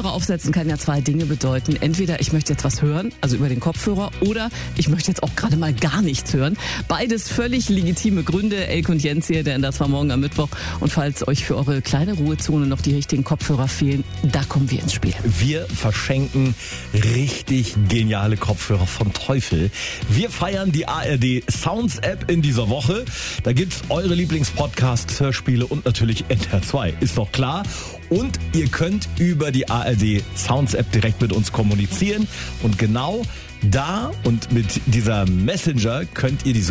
Kopfhörer aufsetzen kann ja zwei Dinge bedeuten. Entweder ich möchte jetzt was hören, also über den Kopfhörer, oder ich möchte jetzt auch gerade mal gar nichts hören. Beides völlig legitime Gründe. Elke und Jens hier, der das war morgen am Mittwoch. Und falls euch für eure kleine Ruhezone noch die richtigen Kopfhörer fehlen, da kommen wir ins Spiel. Wir verschenken richtig geniale Kopfhörer von Teufel. Wir feiern die ARD Sounds App in dieser Woche. Da gibt's eure Lieblingspodcasts, Hörspiele und natürlich NDR 2. Ist doch klar. Und ihr könnt über die ARD Sounds App direkt mit uns kommunizieren. Und genau da und mit dieser Messenger könnt ihr diese